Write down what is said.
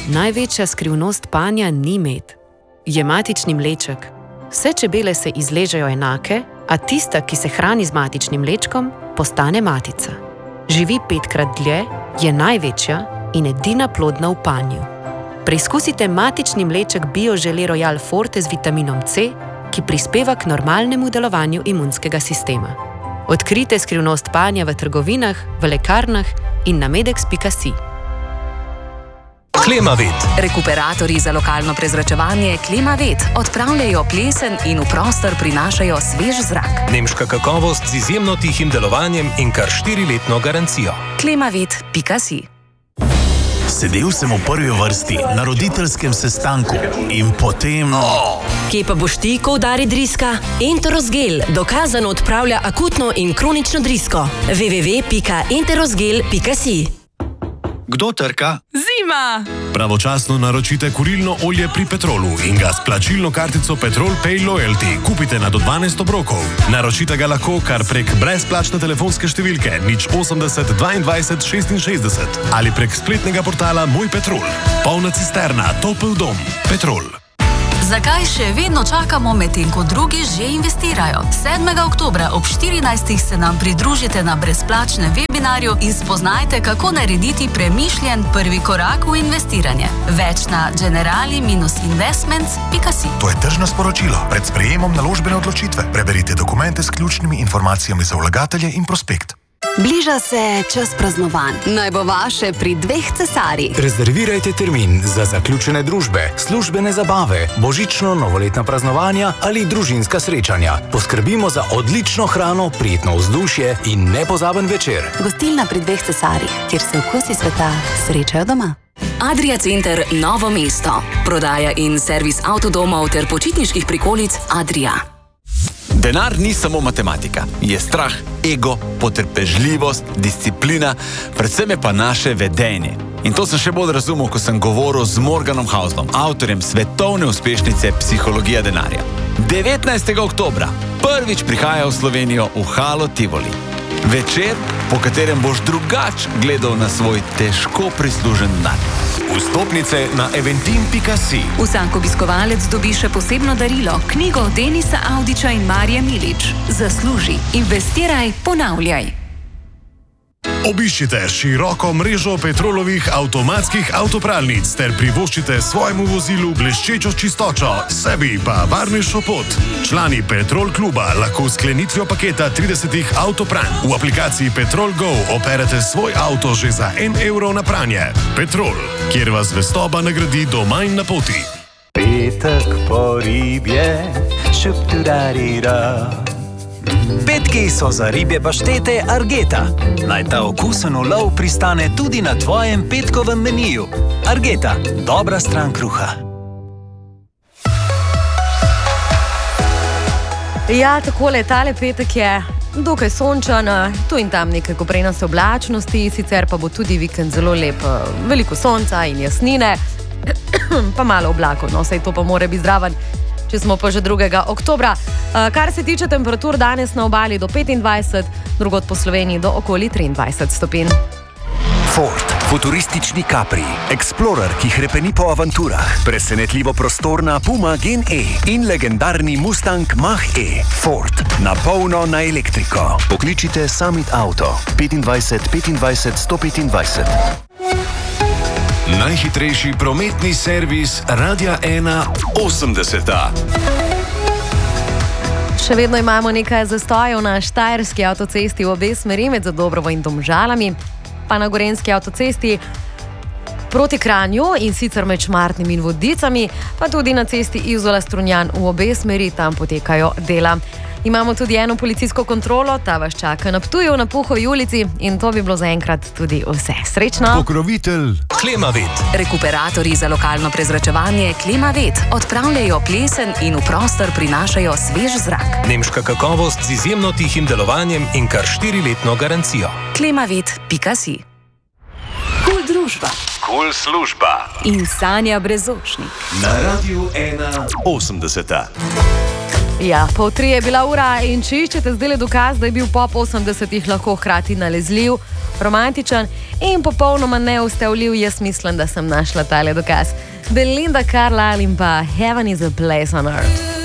Največja skrivnost panja ni med. Je matični mleček. Vse čebele se izležejo enake, a tista, ki se hrani z matičnim mlečkom, postane matica. Živi 5-krat dlje, je največja in edina plodna v panju. Preizkusite matični mleček BioGelée Royal Forte z vitaminom C, ki prispeva k normalnemu delovanju imunskega sistema. Odkrite skrivnost panja v trgovinah, v lekarnah in na medex.si. Klimavet. Rekuperatorji za lokalno prezračevanje Klimavet odpravljajo plesen in v prostor prinašajo svež zrak. Nemška kakovost z izjemno tihim delovanjem in kar 4-letno garancijo. Klimavet.si. Sedel sem v prvi vrsti na roditeljskem sestanku in potem... Kje pa boš ti, ko udari driska? Enterosgel dokazano odpravlja akutno in kronično drisko. www.enterosgel.si. Kdo trka? Zima! Pravočasno naročite kurilno olje pri Petrolu in ga s plačilno kartico Petrol Pay Loyalty kupite na do 12 obrokov. Naročite ga lahko kar prek brezplačne telefonske številke 080 22 66 ali prek spletnega portala Moj Petrol. Polna cisterna, topel dom. Petrol. Zakaj še vedno čakamo, medtem ko drugi že investirajo? 7. oktobra ob 14. se nam pridružite na brezplačnem webinarju in spoznajte, kako narediti premišljen prvi korak v investiranje. Več na generali-investments.si. To je tržno sporočilo. Pred sprejemom naložbene odločitve preberite dokumente s ključnimi informacijami za vlagatelje in prospekt. Bliža se čas praznovanj. Naj bo vaše pri 2 cesarjih. Rezervirajte termin za zaključene družbe, službene zabave, božično novoletna praznovanja ali družinska srečanja. Poskrbimo za odlično hrano, prijetno vzdušje in nepozaben večer. Gostilna pri 2 cesarjih, kjer se okusi sveta srečajo doma. Adria Center Novo mesto. Prodaja in servis avtodomov ter počitniških prikolic Adria. Denar ni samo matematika. Je strah, ego, potrpežljivost, disciplina, predvsem je pa naše vedenje. In to sem še bolj razumel, ko sem govoril z Morganom Houselom, avtorjem svetovne uspešnice Psihologija denarja. 19. oktobra prvič prihaja v Slovenijo v Halo Tivoli. Večer, po katerem boš drugač gledal na svoj težko prislužen denar. Vstopnice na eventim.si. Vsak obiskovalec dobi še posebno darilo, knjigo Denisa Avdića in Marije Milič. Zasluži, investiraj, ponavljaj. Obiščite široko mrežo Petrolovih avtomatskih avtopralnic ter privoščite svojemu vozilu bleščečo čistočo, sebi pa varnejšo pot. Člani Petrol kluba lahko s sklenitvijo paketa 30 avtopranj v aplikaciji Petrol Go operete svoj avto že za 1 evro na pranje. Petrol, kjer vas zvestoba nagradi doma in na poti. Petek po ribje, šup-tu-da-di-da. Petki so za ribje paštete Argeta. Naj ta okusen ulov pristane tudi na tvojem petkovem meniju. Argeta, dobra stran kruha. Ja, takole, tale petek je dokaj sončan, tu in tam nekaj koprenaste oblačnosti, sicer pa bo tudi vikend zelo lep, veliko sonca in jasnine, pa malo oblakov, no, saj to pa mora biti zraven. Če smo pa že 2. oktobra. Kar se tiče temperatur, danes na obali do 25, drugod po Sloveniji do okoli 23 stopinj. Ford, futuristični Capri, Explorer, ki hrepeni po avanturah, presenetljivo prostorna Puma Gen E in legendarni Mustang Mach-E. Ford, na polno na elektriko. Pokličite Summit Auto 25 25 125. Najhitrejši prometni servis Radia 1 80. Še vedno imamo nekaj zastojev na Štajerski avtocesti v obe smeri med Zadobrovo in Domžalami, pa na Gorenjski avtocesti proti Kranju in sicer med Šmartnim in Vodicami, pa tudi na cesti Izola-Strunjan v obe smeri, tam potekajo dela. Imamo tudi eno policijsko kontrolo, ta vas čaka na Ptuju, na Puhovi ulici in to bi bilo zaenkrat tudi vse. Srečno! Pokrovitelj Klimavet. Rekuperatorji za lokalno prezračevanje Klimavet odpravljajo plesen in v prostor prinašajo svež zrak. Nemška kakovost z izjemno tihim delovanjem in kar 4-letno garancijo. Klimavet.si. Kul družba. Kul služba. In Sanja Brezočnik. Na Radiu 1 80. Ja, 2:30 je bila ura in če iščete zdaj le dokaz, da je bil pop 80-ih lahko hkrati nalezljiv, romantičen in popolnoma neustavljiv, jaz mislim, da sem našla tale dokaz. Belinda Carlisle in pa Heaven is a Place on Earth.